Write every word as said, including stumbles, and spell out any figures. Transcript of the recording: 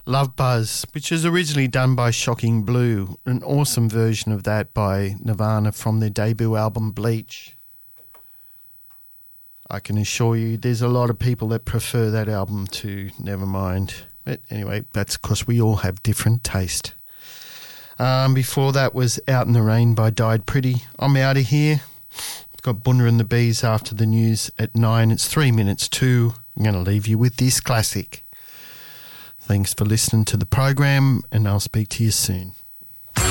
Love Buzz, which was originally done by Shocking Blue, an awesome version of that by Nirvana from their debut album Bleach. I can assure you there's a lot of people that prefer that album to Nevermind. But anyway, that's because we all have different taste. Um, before that was Out in the Rain by Died Pretty. I'm out of here. Got Bunner and the Bees after the news at nine. It's three minutes to. I'm going to leave you with this classic. Thanks for listening to the program, and I'll speak to you soon.